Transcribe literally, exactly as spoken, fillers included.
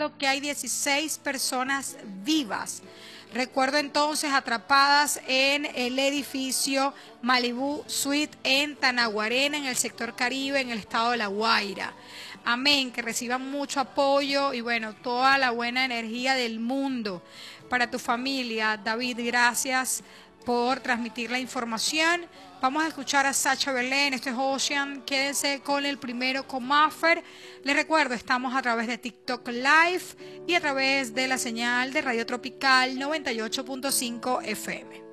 recuerdo que hay dieciséis personas vivas. Recuerdo entonces atrapadas en el edificio Malibu Suite en Tanaguarena, en el sector Caribe, en el estado de La Guaira. Amén, que reciban mucho apoyo y bueno, toda la buena energía del mundo para tu familia. David, gracias por transmitir la información. Vamos a escuchar a Sacha Belén, esto es Ocean, quédense con el primero con Maffer. Les recuerdo, estamos a través de TikTok Live y a través de la señal de Radio Tropical noventa y ocho punto cinco F M.